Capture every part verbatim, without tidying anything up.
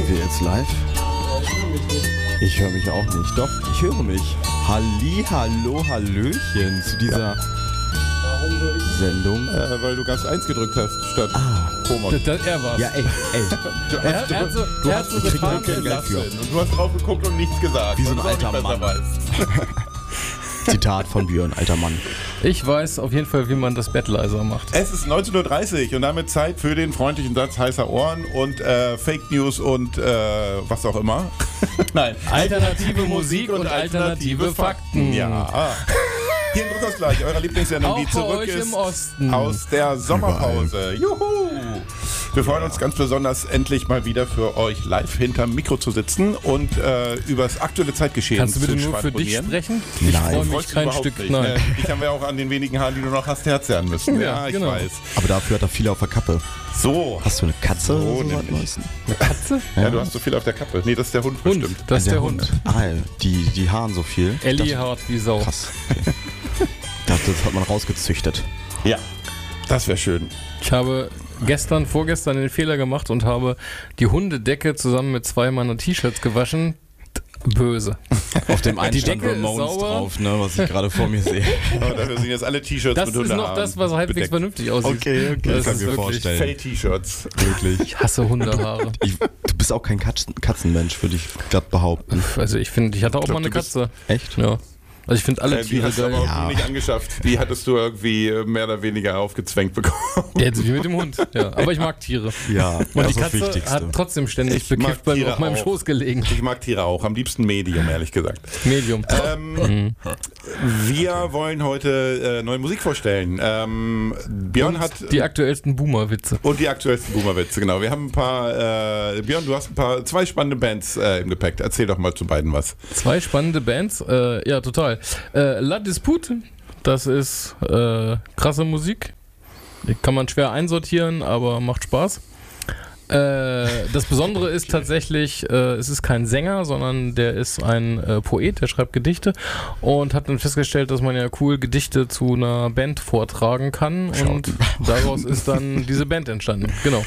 Sind wir jetzt live? Ich höre mich auch nicht. Doch, ich höre mich. Halli, hallo, hallöchen zu dieser Sendung. Äh, weil du ganz eins gedrückt hast, statt Ah. Thomas. Das, das, er war's. Ja, ey, ey. Du Er, hast, er hat so, du er hast hat so ich krieg getan, kein Geld für. Und du hast drauf geguckt und nichts gesagt. Wie so ein weil du es auch alter nicht Mann. besser weißt. Zitat von Björn, alter Mann. Ich weiß auf jeden Fall, wie man das Bett leiser macht. Es ist neunzehn Uhr dreißig und damit Zeit für den freundlichen Satz heißer Ohren und äh, Fake News und äh, was auch immer. Nein. Alternative Musik und alternative Fakten. Ja. Hier in Druckausgleich, eurer Lieblingssendung, Auch die bei zurück euch ist im Osten. aus der Sommerpause. Juhu! Wir freuen uns ganz besonders, endlich mal wieder für euch live hinterm Mikro zu sitzen und äh, über das aktuelle Zeitgeschehen Kannst du bitte zu nur für dich schwadronieren. sprechen? Nein. Ich freue mich Freust du kein überhaupt Stück. nicht, Nein. ne? Ich haben wir auch an den wenigen Haaren, die du noch hast, herzerren müssen. Ja, Ja, ich genau. weiß. Aber dafür hat er viele auf der Kappe. So. Hast du eine Katze? So oder so nämlich. seit Neuestem? Eine Katze? Ja, du hast so viel auf der Kappe. Nee, das ist der Hund, Hund. bestimmt. Das ist der, Hund. Ah, die, die Haaren so viel. Ellie Das- hart wie Sau. Krass. Okay. Ich dachte, das hat man rausgezüchtet. Ja, das wäre schön. Ich habe gestern, vorgestern den Fehler gemacht und habe die Hundedecke zusammen mit zwei meiner T-Shirts gewaschen. Böse. Auf dem einen Die stand Decke ist Ramones sauber. drauf, ne, was ich gerade vor mir sehe. Aber dafür sind jetzt alle T-Shirts Das mit ist noch Hundehaaren das, was halbwegs bedeckt. vernünftig aussieht. Okay, okay. Das kann ist ich mir wirklich vorstellen. Fake-T-Shirts. Wirklich. Ich hasse Hundehaare. Ich, du bist auch kein Katzen, Katzenmensch, würde ich glatt behaupten. Also ich finde, ich hatte auch glaub, mal eine du bist- Katze. Echt? Ja. Also ich finde alle Äh, die Tiere hast du geil. aber auch Ja. nicht angeschafft. Die hattest du irgendwie äh, mehr oder weniger aufgezwängt bekommen. Jetzt wie mit dem Hund. Ja. Aber ich mag Tiere. Ja, Und das die ist das Katze Wichtigste. hat trotzdem ständig Ich mag bekifft bei mir Tiere auf meinem auch. Schoß gelegen. Ich mag Tiere auch, am liebsten Medium, ehrlich gesagt. Medium. Ähm, wir wollen heute äh, neue Musik vorstellen. Ähm, Björn hat... Die aktuellsten Boomer-Witze. und die aktuellsten Boomer-Witze, genau. Wir haben ein paar... Äh, Björn, du hast ein paar... Zwei spannende Bands äh, im Gepäck. Erzähl doch mal zu beiden was. Zwei spannende Bands. Äh, ja, total. Äh, La Dispute, das ist äh, krasse Musik. Die kann man schwer einsortieren, aber macht Spaß. Äh, das Besondere ist tatsächlich, äh, es ist kein Sänger, sondern der ist ein äh, Poet, der schreibt Gedichte und hat dann festgestellt, dass man ja cool Gedichte zu einer Band vortragen kann und daraus ist dann diese Band entstanden. Genau.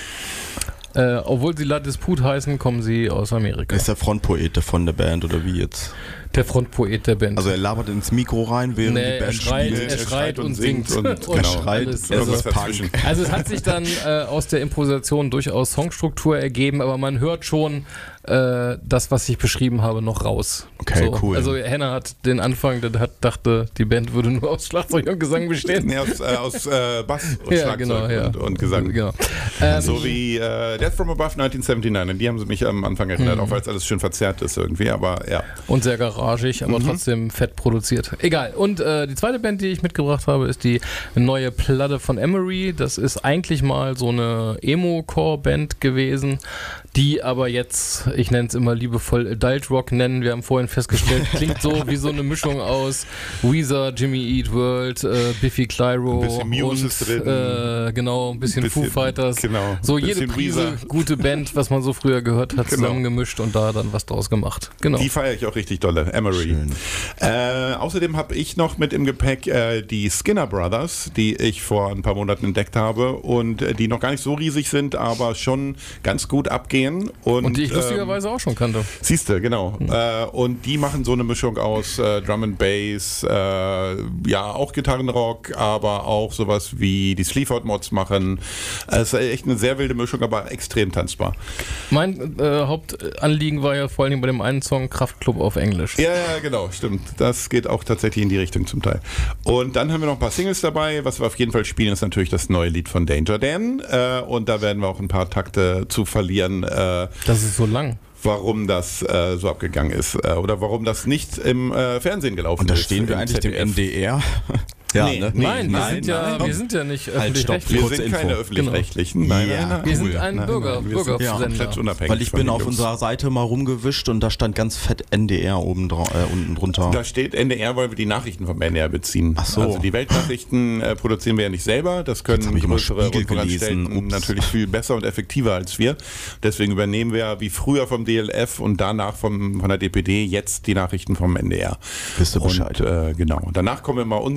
Äh, obwohl sie La Dispute heißen, kommen sie aus Amerika. Ist der Frontpoet von der Band oder wie jetzt? Der Frontpoet der Band. Also er labert ins Mikro rein, während Nee, die er Band schreit, spielt. er schreit und singt. und, Und genau. schreit, alles. es Also, ist dazwischen. Punk. also es hat sich dann äh, aus der Improvisation durchaus Songstruktur ergeben, aber man hört schon äh, das, was ich beschrieben habe, noch raus. Okay, cool. Also Henna hat den Anfang, der hat, dachte, die Band würde nur aus Schlagzeug und Gesang bestehen. Nee, aus, äh, aus äh, Bass und Ja, Schlagzeug genau, ja. und, und Gesang. Genau. Ähm, So wie äh, Death from Above neunzehnhundertneunundsiebzig. An die haben sie mich am Anfang erinnert, Mhm. auch weil es alles schön verzerrt ist irgendwie, aber ja. Und sehr garagig, aber Mhm. trotzdem fett produziert. Egal. Und äh, die zweite Band, die ich mitgebracht habe, ist die neue Platte von Emery. Das ist eigentlich mal so eine Emo-Core-Band gewesen, die aber jetzt, ich nenne es immer liebevoll Adult Rock nennen. Wir haben vorhin festgestellt, klingt so wie so eine Mischung aus Weezer, Jimmy Eat World, äh, Biffy Clyro Ein bisschen Muse und ist drin. äh, genau, ein bisschen, Bisschen- Foo Fighters. genau. So Ein jede bisschen Prise Weezer. gute Band, was man so früher gehört hat, Genau. zusammengemischt und da dann was draus gemacht. Genau. Die feiere ich auch richtig dolle, Emery. Schön. Äh, außerdem habe ich noch mit im Gepäck äh, die Skinner Brothers, die ich vor ein paar Monaten entdeckt habe und äh, die noch gar nicht so riesig sind, aber schon ganz gut abgehen. Und, Und die ich ähm, lustigerweise auch schon kannte. Siehste, genau. Äh, und die machen so eine Mischung aus äh, Drum and Bass, äh, ja, auch Gitarrenrock, aber auch sowas wie die Sleaford Mods machen. Es ist echt eine sehr wilde Mischung, aber extrem tanzbar. Mein äh, Hauptanliegen war ja vor allem bei dem einen Song Kraftklub auf Englisch. Ja, ja, genau, stimmt. Das geht auch tatsächlich in die Richtung zum Teil. Und dann haben wir noch ein paar Singles dabei. Was wir auf jeden Fall spielen, ist natürlich das neue Lied von Danger Dan. Äh, und da werden wir auch ein paar Takte zu verlieren. Äh, Das ist so lang. warum das äh, so abgegangen ist äh, oder warum das nicht im äh, Fernsehen gelaufen Und da ist. stehen wir im eigentlich dem Z D F. N D R. Ja, Nee, ne? nee, nein, wir, nein, sind ja, nein. wir sind ja nicht Halt, stopp. öffentlich-rechtlich. Wir Kurze sind Info. keine öffentlich-rechtlichen. Nein, Ja. nein, nein. Wir sind Cool. ein Nein, Bürger, nein, wir sind Bürgersender. komplett unabhängig Weil ich von bin den auf Jungs. unserer Seite mal rumgewischt und da stand ganz fett N D R oben drau- äh, unten drunter. Da steht N D R, weil wir die Nachrichten vom N D R beziehen. Ach so. Also die Weltnachrichten äh, produzieren wir ja nicht selber. Das Jetzt können hab ich immer größere Spiegel Rundfunkanstalten gelesen. Ups. natürlich viel besser und effektiver als wir. Deswegen übernehmen wir wie früher vom D L F und danach vom, von der D P D jetzt die Nachrichten vom N D R. Wisst ihr Bescheid. Und äh, genau. Und danach kommen immer unsere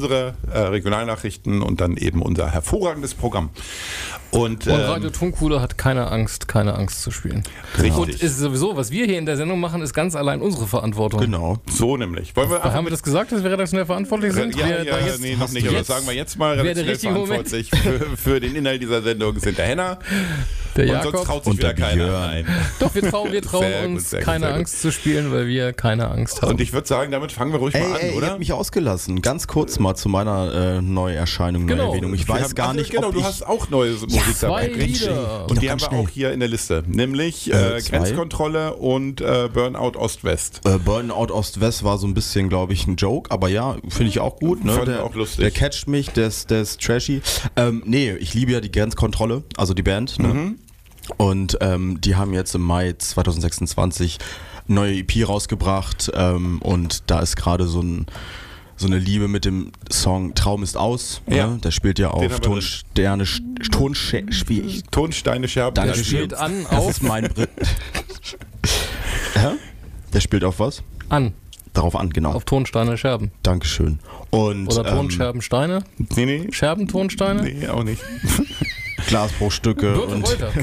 äh, Regionalnachrichten und dann eben unser hervorragendes Programm. Und, Und ähm, Radio Tonkuhle hat keine Angst, keine Angst zu spielen. Richtig. Und ist sowieso, was wir hier in der Sendung machen, ist ganz allein unsere Verantwortung. Genau. So nämlich. Wollen wir Haben wir das gesagt, dass wir redaktionell verantwortlich sind? Ja, wer ja, da jetzt, nee, noch nicht, aber das sagen wir jetzt mal. Wer der Redaktionell richtige Moment? verantwortlich für, für den Inhalt dieser Sendung sind der Henner. Der Und Jakob. sonst traut sich Und wieder der keiner. Björn. Nein. Doch, wir trauen, wir trauen Sehr gut, uns, sehr gut, keine sehr gut. Angst zu spielen, weil wir keine Angst haben. Und ich würde sagen, damit fangen wir ruhig Ey, mal an, ey, ihr oder? habt mich ausgelassen. Ganz kurz mal zu meiner äh, Neuerscheinung, Genau. Neuerwähnung. Ich Wir weiß haben- gar ach, nicht, Genau, ob du ich... hast auch neue Musik zwei dabei. Lieder. Und die Doch, haben ganz wir schnell. auch hier in der Liste. Nämlich Äh, äh, zwei. Grenzkontrolle und äh, Burnout Ost-West. Äh, Burnout Ost-West war so ein bisschen, glaube ich, ein Joke, aber ja, finde ich auch gut. Ne? Fand ich Der, auch lustig. der catcht mich, der ist, der ist trashy. Ähm, nee, ich liebe ja die Grenzkontrolle, also die Band. Ne? Mhm. Und ähm, die haben jetzt im Mai zwanzig sechsundzwanzig neue E P rausgebracht ähm, und da ist gerade so ein so eine Liebe mit dem Song Traum ist aus. Ja. Ne? Der spielt ja Den auf haben wir Tonsterne, Tonsche, spiel ich. Tonsteine Scherben. Danke Der schön. spielt an Das auf- ist mein Brit. Hä? Der spielt auf was? An, Darauf an, genau. auf Tonsteine, Scherben. Dankeschön. Und Oder ähm, Tonscherben, Steine? Nee, nee. Scherben, Tonsteine? Nee, auch nicht. Glasbruchstücke Birte und Reuter.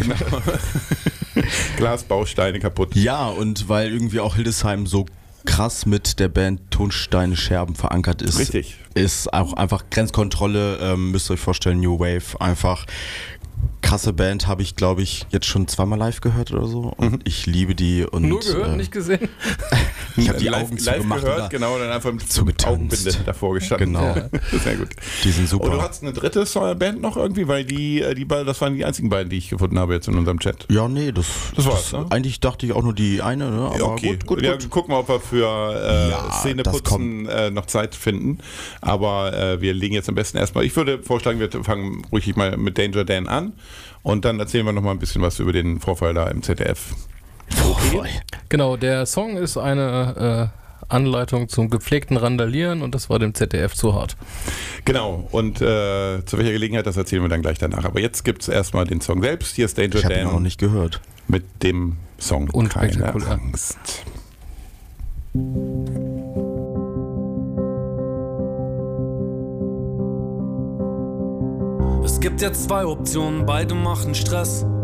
Glasbausteine kaputt. ja, und weil irgendwie auch Hildesheim so krass mit der Band Tonsteine Scherben verankert ist, Richtig. ist auch einfach Grenzkontrolle, ähm, müsst ihr euch vorstellen, New Wave, einfach krasse Band, habe ich glaube ich jetzt schon zweimal live gehört oder so und Mhm. ich liebe die und Nur gehört, äh, nicht gesehen. ich habe die live, Augen live zugemacht gehört, und genau, und dann einfach mit zugetanzt. Augenbinde davor gestanden. Genau. Ja. Sehr gut. die sind super. Und du hast eine dritte So- Band noch irgendwie, weil die, äh, die beiden, das waren die einzigen beiden, die ich gefunden habe jetzt in unserem Chat. ja, nee, das, Das war's, ne? Eigentlich dachte ich auch nur die eine, ne? aber Ja, okay. gut, gut, ja, gut. gucken wir, ob wir für äh, Ja, Szene das putzen äh, noch Zeit finden. Aber äh, wir legen jetzt am besten erstmal, ich würde vorschlagen, wir fangen ruhig mal mit Danger Dan an und dann erzählen wir noch mal ein bisschen was über den Vorfall da im Z D F. Voll. Genau, der Song ist eine äh, Anleitung zum gepflegten Randalieren und das war dem Z D F zu hart. Genau, und äh, zu welcher Gelegenheit, das erzählen wir dann gleich danach. Aber jetzt gibt es erstmal den Song selbst. Hier ist Danger Ich habe ihn auch noch Dan nicht gehört. mit dem Song Unspektakulär. Keine Angst. Es gibt jetzt zwei Optionen, beide machen Stress.